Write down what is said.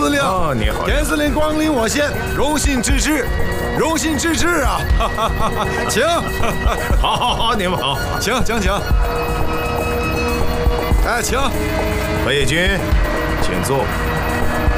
司令。 你好， 田司令光临我县，荣幸之至，荣幸之至啊！请， 好，你们好， 请。哎，请。 何野军，请坐。